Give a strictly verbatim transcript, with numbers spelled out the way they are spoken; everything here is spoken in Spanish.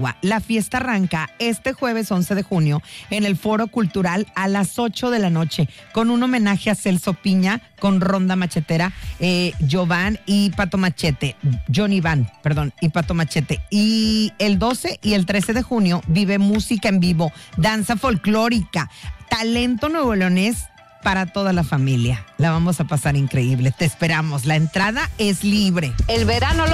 La fiesta arranca este jueves once de junio en el Foro Cultural a las ocho de la noche con un homenaje a Celso Piña con Ronda Machetera, eh, Jovan y Pato Machete, Johnny Van, perdón, y Pato Machete. Y el doce y el trece de junio vive música en vivo, danza folclórica, talento nuevoleonés para toda la familia. La vamos a pasar increíble. Te esperamos. La entrada es libre. El verano lo